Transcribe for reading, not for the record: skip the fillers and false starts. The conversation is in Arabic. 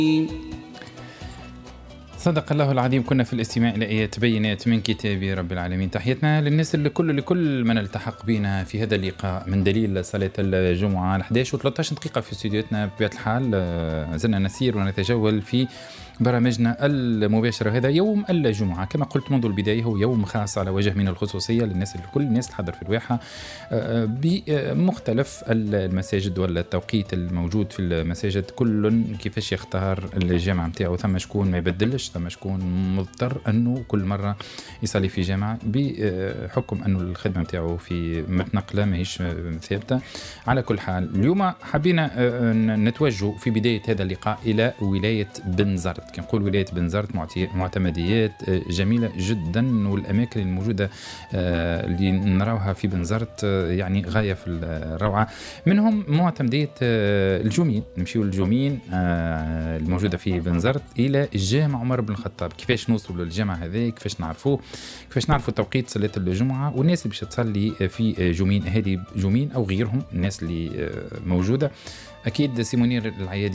صدق الله العظيم. كنا في الاستماع إلى آيات بينات من كتاب رب العالمين. تحياتنا للناس لكل من التحق بنا في هذا اللقاء من دليل صلاة الجمعة 11 و13 دقيقة في استديوهاتنا. بطبيعة الحال زلنا نسير ونتجول في برامجنا المباشرة. هذا يوم الجمعة كما قلت منذ البداية، هو يوم خاص على وجه من الخصوصية للناس الكل، الناس تحضر في الواحة بمختلف المساجد والتوقيت الموجود في المساجد. كل كيفاش يختار الجامعة متاعه. ثم شكون ما يبدلش، ثم شكون مضطر أنه كل مرة يصلي في جامعة بحكم أنه الخدمة متاعه في متنقلة ماهيش ثابتة. على كل حال اليوم حبينا نتوجه في بداية هذا اللقاء إلى ولاية بنزرت. كنقول ولاية بنزرت معتمديات جميلة جدا، والأماكن الموجودة اللي نراوها في بنزرت يعني غاية في الروعة. منهم معتمدية الجومين. نمشيو للجومين الموجودة في بنزرت إلى الجامع عمر بن الخطاب. كيفاش نوصلوا للجامع هذا، كيفاش نعرفوه، كيفاش نعرفوا توقيت صلاة الجمعة، والناس اللي باش تصلي في جومين، هذه جومين أو غيرهم الناس اللي موجودة. أكيد سيمونير العيادي